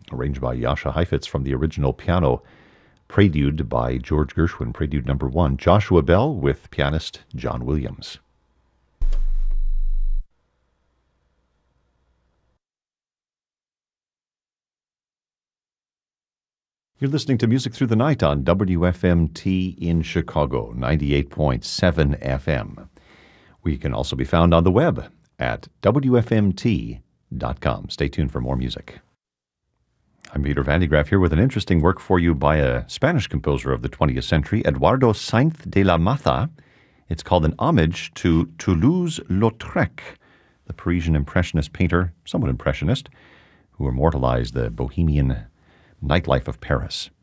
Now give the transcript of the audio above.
arranged by Jascha Heifetz from the original piano Prelude by George Gershwin, Prelude number 1. Joshua Bell with pianist John Williams. You're listening to Music Through the Night on WFMT in Chicago, 98.7 FM. We can also be found on the web at WFMT.com. Stay tuned for more music. I'm Peter Van de Graaff here with an interesting work for you by a Spanish composer of the 20th century, Eduardo Sainz de la Maza. It's called an homage to Toulouse-Lautrec, the Parisian impressionist painter, somewhat impressionist, who immortalized the bohemian nightlife of Paris.